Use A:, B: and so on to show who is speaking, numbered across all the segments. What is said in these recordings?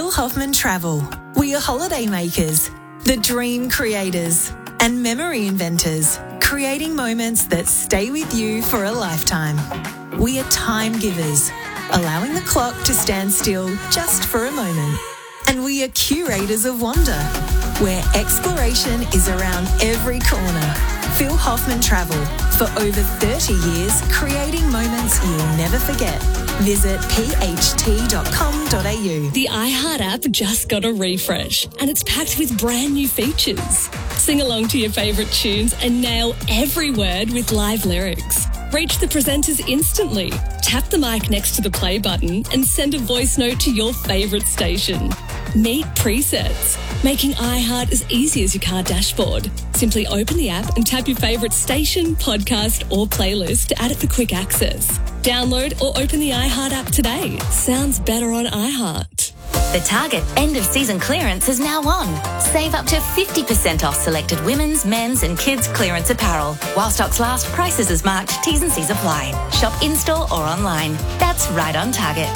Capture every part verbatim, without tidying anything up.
A: Phil Hoffman Travel. We are holiday makers, the dream creators, and memory inventors, creating moments that stay with you for a lifetime. We are time givers, allowing the clock to stand still just for a moment. And we are curators of wonder, where exploration is around every corner. Phil Hoffman Travel, for over thirty years, creating moments you'll never forget. Visit p h t dot com dot a u.
B: The iHeart app just got a refresh, and it's packed with brand new features. Sing along to your favourite tunes and nail every word with live lyrics. Reach the presenters instantly. Tap the mic next to the play button and send a voice note to your favourite station. Meet presets, making iHeart as easy as your car dashboard. Simply open the app and tap your favourite station, podcast or playlist to add it for quick access. Download or open the iHeart app today. Sounds better on iHeart.
C: The Target end of season clearance is now on. Save up to fifty percent off selected women's, men's and kids clearance apparel. While stocks last, prices as marked, T's and C's apply. Shop in-store or online. That's right on Target.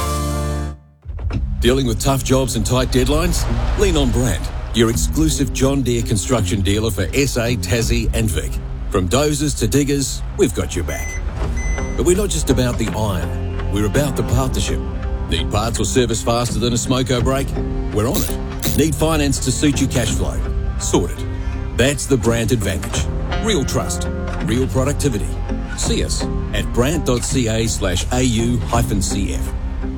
D: Dealing with tough jobs and tight deadlines? Lean on Brandt, your exclusive John Deere construction dealer for S A, Tassie and Vic. From dozers to diggers, we've got your back. But we're not just about the iron, we're about the partnership. Need parts or service faster than a smoko brake? We're on it. Need finance to suit your cash flow? Sorted. That's the Brandt advantage. Real trust, real productivity. See us at brandt.ca slash au hyphen cf.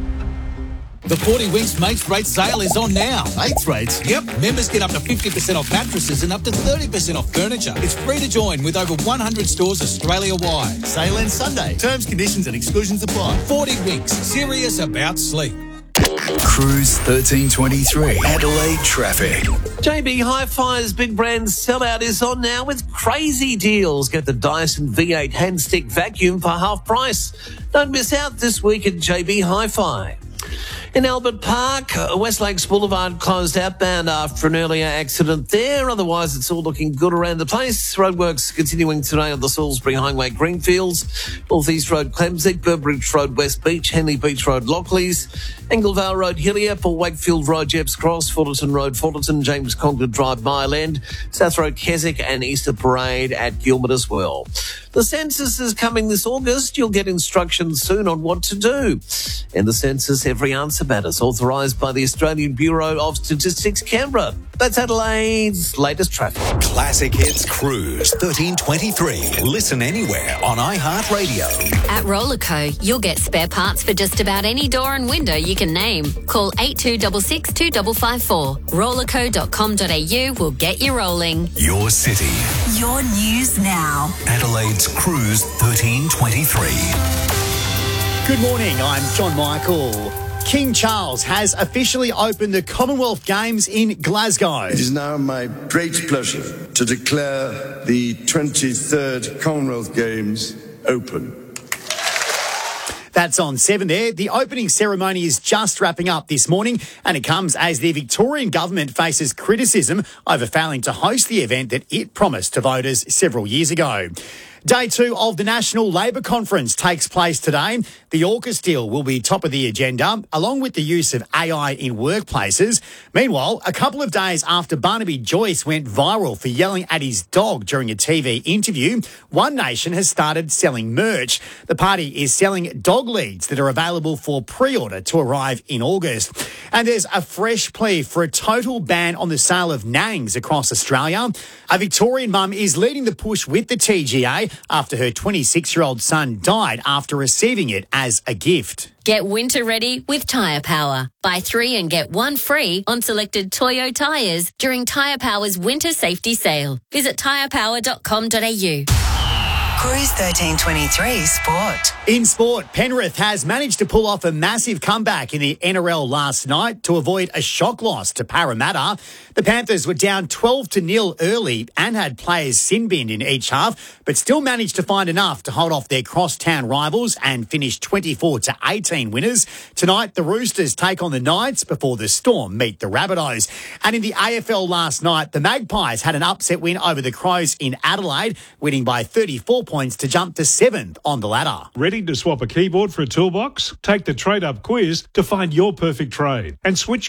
E: The forty Winks Mates Rate sale is on now.
F: Mates Rates?
E: Yep. Members get up to fifty percent off mattresses and up to thirty percent off furniture. It's free to join with over one hundred stores Australia-wide.
F: Sale ends Sunday. Terms, conditions and exclusions apply.
E: forty Winks. Serious about sleep.
G: Cruise thirteen twenty-three. Adelaide traffic.
H: J B Hi-Fi's big brand sellout is on now with crazy deals. Get the Dyson V eight hand stick vacuum for half price. Don't miss out this week at J B Hi-Fi. In Albert Park, West Lakes Boulevard closed outbound after an earlier accident there. Otherwise, it's all looking good around the place. Roadworks continuing today on the Salisbury Highway Greenfields, North East Road Clemsick, Burbridge Road West Beach, Henley Beach Road Lockleys, Engelvale Road Hillier, Paul Wakefield Road Jeps Cross, Fullerton Road Fullerton, James Conger Drive Mile End, South Road Keswick and Easter Parade at Gilbert as well. The census is coming this August. You'll get instructions soon on what to do. In the census, every answer matters, authorised by the Australian Bureau of Statistics, Canberra. That's Adelaide's latest traffic.
G: Classic Hits Cruise thirteen twenty-three. Listen anywhere on iHeartRadio.
I: At Rollerco, you'll get spare parts for just about any door and window you can name. Call eight two six six, two five five four. rollerco dot com dot a u will get you rolling.
G: Your city.
J: Your news now.
G: Adelaide's Cruise thirteen twenty-three.
K: Good morning, I'm John Michael. King Charles has officially opened the Commonwealth Games in Glasgow.
L: It is now my great pleasure to declare the twenty-third Commonwealth Games open.
K: That's on seven there. The opening ceremony is just wrapping up this morning, and it comes as the Victorian government faces criticism over failing to host the event that it promised to voters several years ago. Day two of the National Labor Conference takes place today. The AUKUS deal will be top of the agenda, along with the use of A I in workplaces. Meanwhile, a couple of days after Barnaby Joyce went viral for yelling at his dog during a T V interview, One Nation has started selling merch. The party is selling dog leads that are available for pre-order to arrive in August. And there's a fresh plea for a total ban on the sale of nangs across Australia. A Victorian mum is leading the push with the T G A after her twenty-six-year-old son died after receiving it as a gift.
I: Get winter ready with Tyre Power. Buy three and get one free on selected Toyo tyres during Tyre Power's winter safety sale. Visit tyre power dot com dot a u.
J: Cruise thirteen twenty-three Sport.
K: In sport, Penrith has managed to pull off a massive comeback in the N R L last night to avoid a shock loss to Parramatta. The Panthers were down twelve to nil early and had players sin-binned in each half, but still managed to find enough to hold off their crosstown rivals and finish twenty-four to eighteen winners. Tonight, the Roosters take on the Knights before the Storm meet the Rabbitohs. And in the A F L last night, the Magpies had an upset win over the Crows in Adelaide, winning by thirty-four points to jump to seventh on the ladder.
M: Ready to swap a keyboard for a toolbox? Take the Trade Up quiz to find your perfect trade and switch